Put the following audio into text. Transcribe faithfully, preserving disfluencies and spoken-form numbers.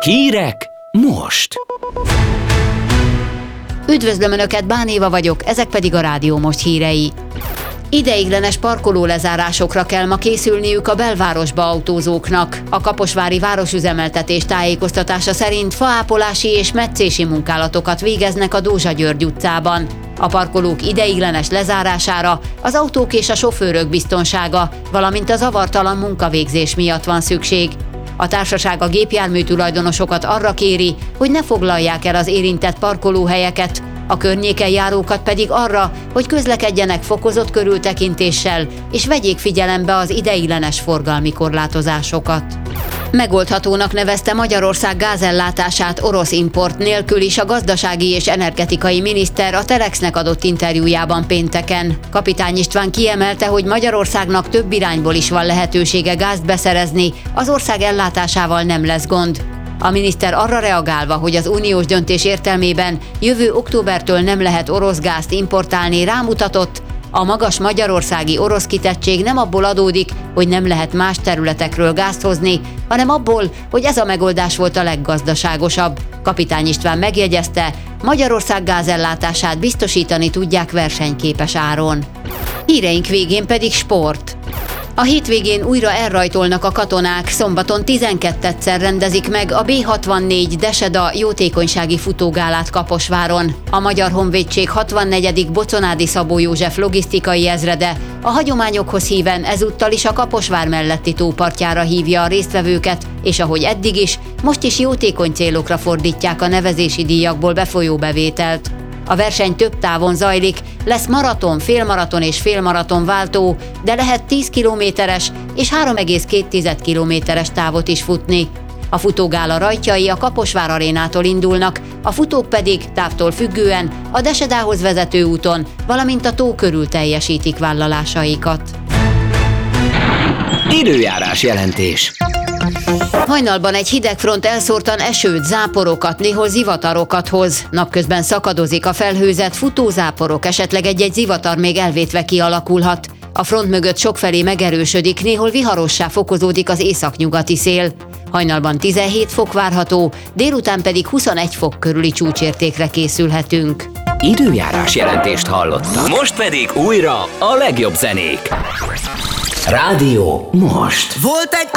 Hírek most! Üdvözlöm Önöket, Bán Éva vagyok, ezek pedig a Rádió Most hírei. Ideiglenes parkolólezárásokra kell ma készülniük a belvárosba autózóknak. A kaposvári városüzemeltetés tájékoztatása szerint faápolási és metszési munkálatokat végeznek a Dózsa György utcában. A parkolók ideiglenes lezárására az autók és a sofőrök biztonsága, valamint a zavartalan munkavégzés miatt van szükség. A társaság a gépjármű tulajdonosokat arra kéri, hogy ne foglalják el az érintett parkolóhelyeket, a környéken járókat pedig arra, hogy közlekedjenek fokozott körültekintéssel, és vegyék figyelembe az ideiglenes forgalmi korlátozásokat. Megoldhatónak nevezte Magyarország gázellátását orosz import nélkül is a gazdasági és energetikai miniszter a Telexnek adott interjújában pénteken. Kapitány István kiemelte, hogy Magyarországnak több irányból is van lehetősége gázt beszerezni, az ország ellátásával nem lesz gond. A miniszter arra reagálva, hogy az uniós döntés értelmében jövő októbertől nem lehet orosz gázt importálni, rámutatott, a magas magyarországi orosz kitettség nem abból adódik, hogy nem lehet más területekről gázt hozni, hanem abból, hogy ez a megoldás volt a leggazdaságosabb. Kapitány István megjegyezte, Magyarország gázellátását biztosítani tudják versenyképes áron. Híreink végén pedig sport. A hétvégén újra elrajtolnak a katonák, szombaton tizenkettőszer rendezik meg a bé hatvannégy Deseda jótékonysági futógálát Kaposváron. A Magyar Honvédség hatvannegyedik Boconádi Szabó József logisztikai ezrede a hagyományokhoz híven ezúttal is a Kaposvár melletti tópartjára hívja a résztvevőket, és ahogy eddig is, most is jótékony célokra fordítják a nevezési díjakból befolyó bevételt. A verseny több távon zajlik, lesz maraton, félmaraton és félmaraton váltó, de lehet tíz kilométeres és három egész két kilométeres távot is futni. A futógála rajtjai a Kaposvár arénától indulnak, a futók pedig távtól függően a Desedához vezető úton, valamint a tó körül teljesítik vállalásaikat. Időjárás jelentés. Hajnalban egy hidegfront elszórtan esőt, záporokat, néhol zivatarokat hoz. Napközben szakadozik a felhőzet, futózáporok, esetleg egy-egy zivatar még elvétve kialakulhat. A front mögött sokfelé megerősödik, néhol viharossá fokozódik az északnyugati szél. Hajnalban tizenhét fok várható, délután pedig huszonegy fok körüli csúcsértékre készülhetünk. Időjárás jelentést hallottak. Most pedig újra a legjobb zenék. Rádió Most. Volt egy